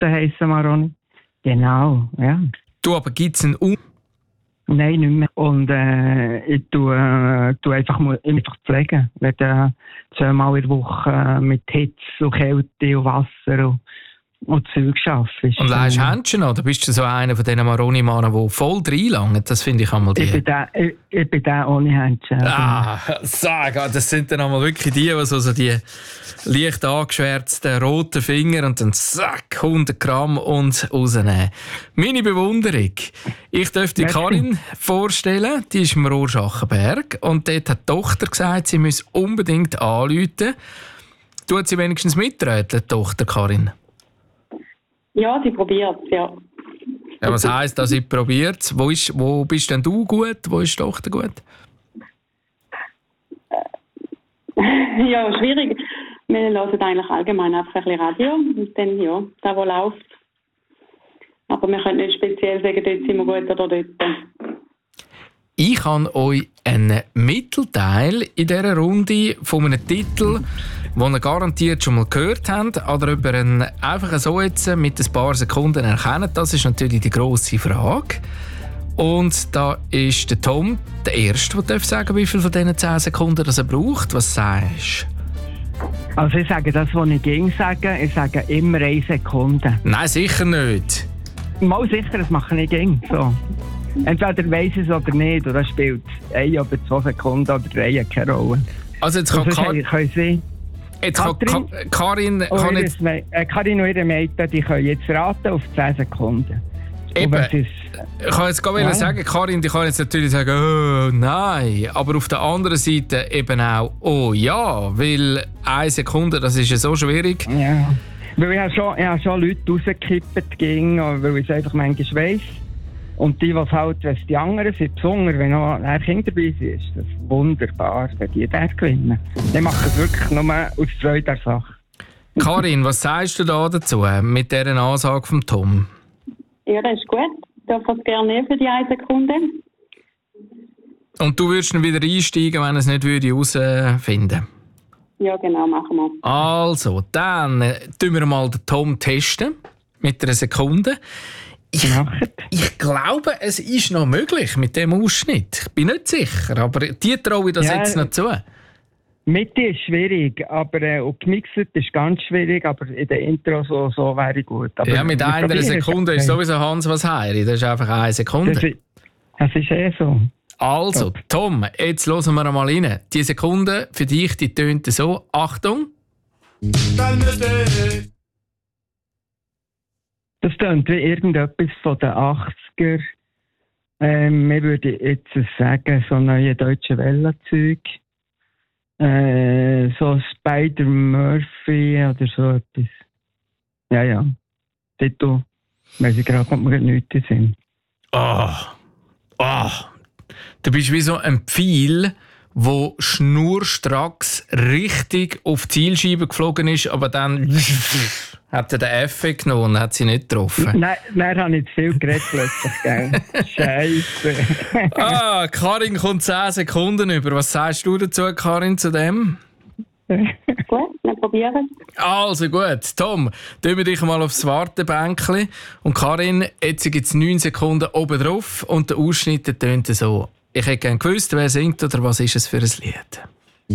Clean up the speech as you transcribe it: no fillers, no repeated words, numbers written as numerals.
heissen Maroni. Genau, ja. Du, aber gibt es einen Nein, nicht mehr. Und ich tue einfach pflegen. Ich werde 2-mal in der Woche mit Hitze und Kälte und Wasser und Zeug arbeiten. Und leihst Händchen an? Oder bist du so einer von diesen Maroni-Mannen, die voll reinlangen? Das finde ich einmal die. Ich bin der ohne Händchen. Sag, das sind dann einmal wirklich die so die leicht angeschwärzten roten Finger und dann zack, 100 Gramm und rausnehmen. Meine Bewunderung. Ich dürfte Karin vorstellen, die ist im Rorschachenberg und dort hat die Tochter gesagt, sie müsse unbedingt anrufen. Tut sie wenigstens mitreden, die Tochter Karin? Ja, sie probiert es, ja. Ja, was heisst, dass sie probiert? Wo bist denn du gut? Wo ist die Tochter gut? Ja, schwierig. Wir hören eigentlich allgemein einfach ein bisschen Radio und dann, ja, das, was läuft. Aber wir können nicht speziell sagen, dort sind wir gut oder dort. Ich habe euch einen Mittelteil in dieser Runde von einem Titel, den ihr garantiert schon mal gehört habt, oder ob ihr ihn einfach so jetzt mit ein paar Sekunden erkennt, das ist natürlich die grosse Frage. Und da ist der Tom der Erste, der sagen, wie viel von diesen 10 Sekunden er braucht. Was sagst du? Also ich sage das, was ich gegen sage. Ich sage immer 1 Sekunde. Nein, sicher nicht. Mal sicher, das mache ich gegen so. Entweder weiss ich es oder nicht, oder spielt 1 oder 2 Sekunden oder 3 keine Rolle. Also jetzt kann Karin und ihre Mädchen, die können jetzt raten auf 10 Sekunden. Eben. Ich kann jetzt gerade sagen, Karin, die kann jetzt natürlich sagen, oh nein, aber auf der anderen Seite eben auch, oh ja, weil 1 Sekunde, das ist ja so schwierig. Ja, weil ich habe schon Leute rausgekippt, weil ich es einfach manchmal weiss. Und die, was halt, wenn es die anderen sind, besonders wenn noch ein Kind dabei ist, das ist wunderbar, wenn die dort gewinnen. Die machen es wirklich nur aus Freude der Sache. Karin, was sagst du da dazu, mit dieser Ansage von Tom? Ja, das ist gut. Ich darf es gerne nehmen für die 1 Sekunde. Und du würdest dann wieder einsteigen, wenn er es nicht herausfinden würde? Ja, genau, machen wir. Also, dann testen wir mal den Tom testen mit 1 Sekunde. Ich glaube, es ist noch möglich mit dem Ausschnitt. Ich bin nicht sicher, aber die traue ich das jetzt noch zu. Mitte ist schwierig, aber und gemixt ist ganz schwierig, aber in der Intro so wäre gut. Aber ja, mit 1 Sekunde ist sowieso Hans was heiri. Das ist einfach 1 Sekunde. Das ist so. Also, Tom, jetzt hören wir mal rein. Die Sekunde für dich, die tönt so. Achtung! Das tönt wie irgendetwas von den 80er. Wir würden jetzt sagen, so neue deutsche Welle-Zeug. So Spider-Murphy oder so etwas. Ja. Titel, weiss ich gerade, kommt mir nichts in den Sinn. Du bist wie so ein Pfeil, der schnurstracks richtig auf die Zielscheibe geflogen ist, aber dann hat er den Effekt genommen und hat sie nicht getroffen. Nein, habe ich zu viel geredet plötzlich, gell? Scheisse. Karin kommt 10 Sekunden über. Was sagst du dazu, Karin, zu dem? Gut, wir probieren. Also gut, Tom, tun wir dich mal aufs Wartebänkchen. Und Karin, jetzt gibt es 9 Sekunden oben drauf und der Ausschnitt tönt so. Ich hätte gerne gewusst, wer singt oder was ist es für ein Lied.